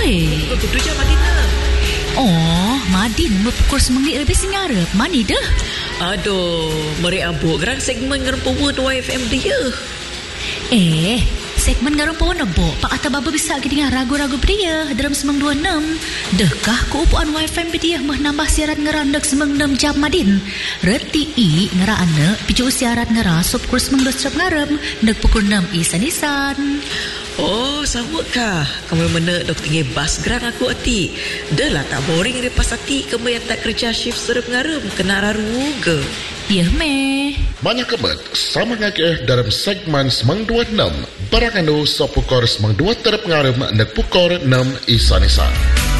Oi. Kudu je Madina. Oh, Madin pukul semengit lebih singarap. Mani dah? Aduh, meri abuk gerang segmen ngerempuan YFM dia. Segmen garang pun nebok. Pak kata baba bisa dengar ragu-ragu dia dalam semang 26. Dekah keupuan YFM dia mah nambah siaran ngerandek semang 6 jam Madin. Reti i ngera anak picu siaran ngera sop kurs semang 2 strap ngarem nek pukul 6 isan-isan. Oh, sama kah? Kamu mana dok tinggi bas gerang aku hati. Dah lah tak boring lepas hati kamu yang tak kerja shift serap ngarem kena raru ke. Ya meh. Banyak kemet sama ngakeh dalam segmen semang 26. Barang anu sop pukor semang 2 terap ngarem nek pukor 6 isan-isan.